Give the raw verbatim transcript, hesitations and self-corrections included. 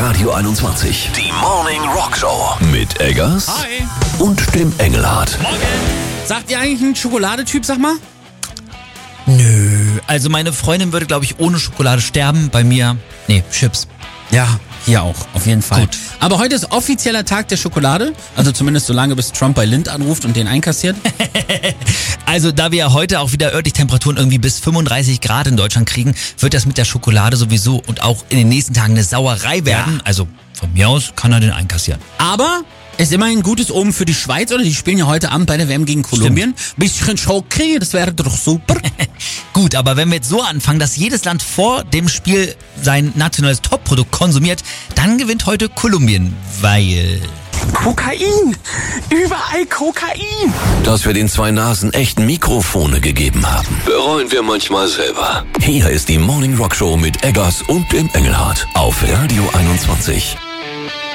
Radio einundzwanzig. Die Morning Rock Show mit Eggers Hi. und dem Engelhardt. Morgen. Sagt ihr eigentlich ein Schokoladetyp, sag mal? Nö, also meine Freundin würde, glaube ich, ohne Schokolade sterben. Bei mir, nee, Chips. Ja, hier auch, auf jeden Fall. Gut. Aber heute ist offizieller Tag der Schokolade. Also zumindest so lange, bis Trump bei Lind anruft und den einkassiert. Also da wir ja heute auch wieder örtlich Temperaturen irgendwie bis fünfunddreißig Grad in Deutschland kriegen, wird das mit der Schokolade sowieso und auch in den nächsten Tagen eine Sauerei werden. Ja. Also von mir aus kann er den einkassieren. Aber ist immerhin ein gutes Omen für die Schweiz, oder? Die spielen ja heute Abend bei der W M gegen Kolumbien. Bisschen Schoki, das wäre doch super. Gut, aber wenn wir jetzt so anfangen, dass jedes Land vor dem Spiel sein nationales Top-Produkt konsumiert, dann gewinnt heute Kolumbien, weil... Kokain! Überall Kokain! Dass wir den zwei Nasen echt Mikrofone gegeben haben, bereuen wir manchmal selber. Hier ist die Morning Rock Show mit Eggers und dem Engelhardt auf Radio einundzwanzig.